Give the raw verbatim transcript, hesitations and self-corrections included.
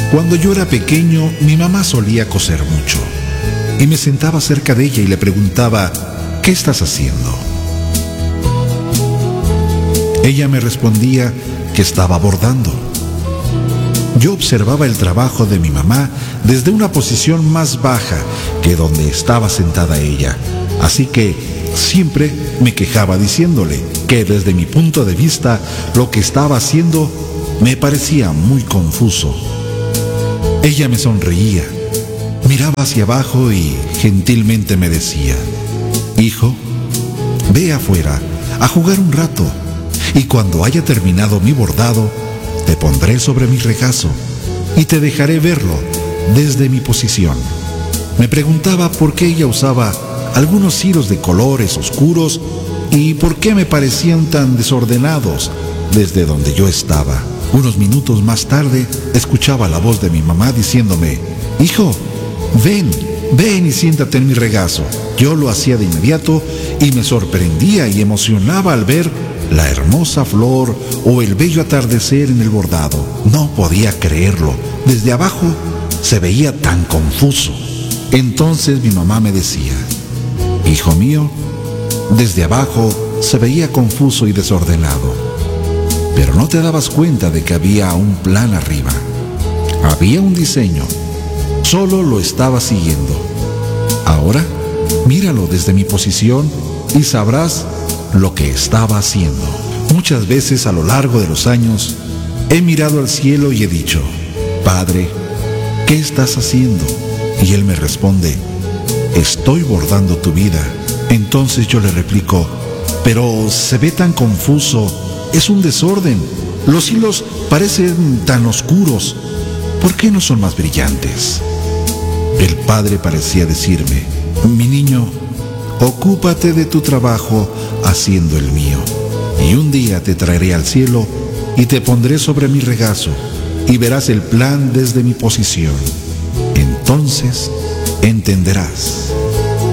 Cuando yo era pequeño, mi mamá solía coser mucho y me sentaba cerca de ella y le preguntaba, ¿qué estás haciendo? Ella me respondía que estaba bordando. Yo observaba el trabajo de mi mamá desde una posición más baja que donde estaba sentada ella, así que siempre me quejaba diciéndole que desde mi punto de vista lo que estaba haciendo me parecía muy confuso. Ella me sonreía, miraba hacia abajo y gentilmente me decía, hijo, ve afuera a jugar un rato y cuando haya terminado mi bordado, te pondré sobre mi regazo y te dejaré verlo desde mi posición. Me preguntaba por qué ella usaba algunos hilos de colores oscuros y por qué me parecían tan desordenados desde donde yo estaba. Unos minutos más tarde, escuchaba la voz de mi mamá diciéndome, hijo, ven, ven y siéntate en mi regazo. Yo lo hacía de inmediato y me sorprendía y emocionaba al ver la hermosa flor o el bello atardecer en el bordado. No podía creerlo. Desde abajo se veía tan confuso. Entonces mi mamá me decía, hijo mío, desde abajo se veía confuso y desordenado, pero no te dabas cuenta de que había un plan arriba. Había un diseño, solo lo estaba siguiendo. Ahora, míralo desde mi posición y sabrás lo que estaba haciendo. Muchas veces a lo largo de los años he mirado al cielo y he dicho, Padre, ¿qué estás haciendo? Y Él me responde, estoy bordando tu vida. Entonces yo le replico, pero se ve tan confuso, es un desorden, los hilos parecen tan oscuros, ¿por qué no son más brillantes? El Padre parecía decirme, mi niño, ocúpate de tu trabajo haciendo el mío, y un día te traeré al cielo y te pondré sobre mi regazo, y verás el plan desde mi posición. Entonces entenderás.